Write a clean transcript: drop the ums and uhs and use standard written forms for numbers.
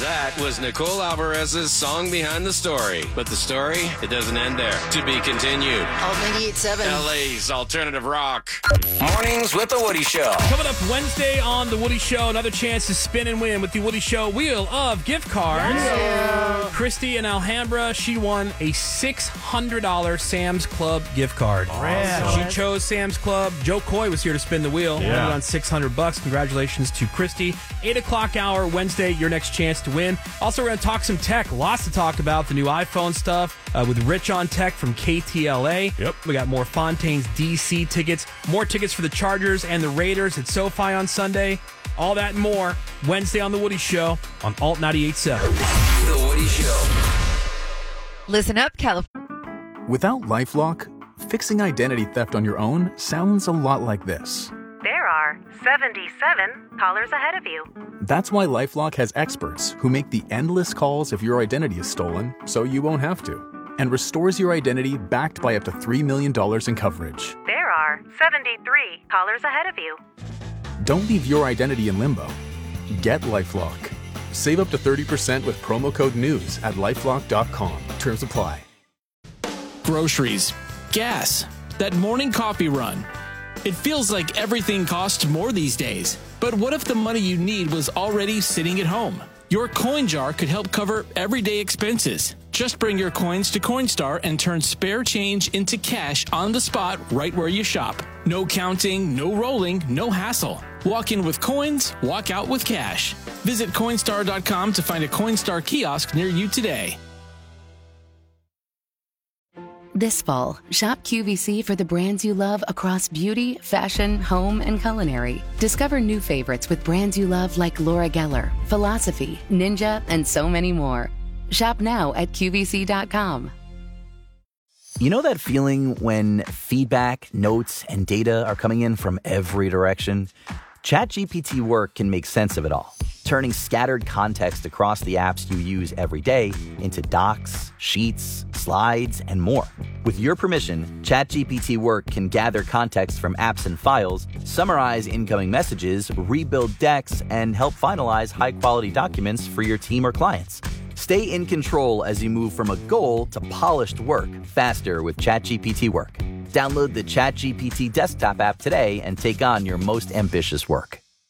That was Nicole Alvarez's song behind the story. But the story, it doesn't end there. To be continued. Alt 98.7. LA's alternative rock. Mornings with The Woody Show. Coming up Wednesday on The Woody Show, another chance to spin and win with The Woody Show Wheel of Gift Cards. Yeah. Christy in Alhambra, she won a $600 Sam's Club gift card. Awesome. She chose Sam's Club. Joe Coy was here to spin the wheel. Yeah. Won on $600. Congratulations to Christy. 8 o'clock hour Wednesday, your next chance to win. Also, we're going to talk some tech. Lots to talk about. The new iPhone stuff with Rich on Tech from KTLA. Yep. We got more Fontaine's DC tickets. More tickets for the Chargers and the Raiders at SoFi on Sunday. All that and more Wednesday on The Woody Show on Alt 98.7. The Woody Show. Listen up, California. Without LifeLock, fixing identity theft on your own sounds a lot like this. There are 77 callers ahead of you. That's why LifeLock has experts who make the endless calls if your identity is stolen, so you won't have to, and restores your identity backed by up to $3 million in coverage. There are 73 callers ahead of you. Don't leave your identity in limbo. Get LifeLock. Save up to 30% with promo code NEWS at LifeLock.com. Terms apply. Groceries, gas, that morning coffee run. It feels like everything costs more these days. But what if the money you need was already sitting at home? Your coin jar could help cover everyday expenses. Just bring your coins to Coinstar and turn spare change into cash on the spot right where you shop. No counting, no rolling, no hassle. Walk in with coins, walk out with cash. Visit Coinstar.com to find a Coinstar kiosk near you today. This fall, shop QVC for the brands you love across beauty, fashion, home, and culinary. Discover new favorites with brands you love like Laura Geller, Philosophy, Ninja, and so many more. Shop now at QVC.com. You know that feeling when feedback, notes, and data are coming in from every direction? ChatGPT Work can make sense of it all, turning scattered context across the apps you use every day into docs, sheets, slides, and more. With your permission, ChatGPT Work can gather context from apps and files, summarize incoming messages, rebuild decks, and help finalize high-quality documents for your team or clients. Stay in control as you move from a goal to polished work faster with ChatGPT Work. Download the ChatGPT desktop app today and take on your most ambitious work.